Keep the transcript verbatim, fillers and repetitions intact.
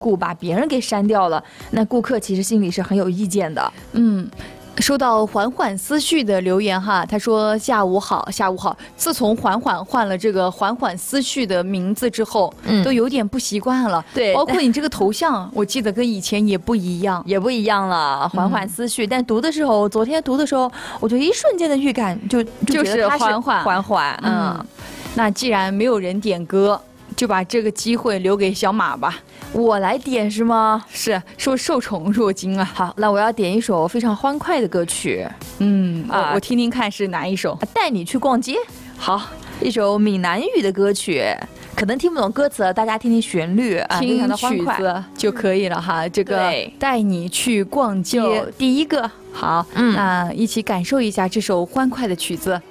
顾把别人给删掉了，那顾客其实心里是很有意见的。 嗯。收到缓缓思绪的留言哈，他说下午好，下午好。自从缓缓换了这个缓缓思绪的名字之后，嗯，都有点不习惯了。 对， 包括你这个头像，我记得跟以前也不一样， 也不一样了。缓缓思绪，嗯、但读的时候，昨天读的时候，我就一瞬间的预感就就就是缓缓缓缓。嗯， 嗯那既然没有人点歌，就把这个机会留给小马吧。 我来点是吗？ 是，说受宠若惊啊。 好，那我要点一首非常欢快的歌曲。 嗯啊，我, 我听听看是哪一首？ 带你去逛街。 好， 一首闽南语的歌曲，可能听不懂歌词，大家听听旋律， 听曲子就可以了哈。嗯、这个带你去逛街， 第一个。 好，嗯，那一起感受一下这首欢快的曲子。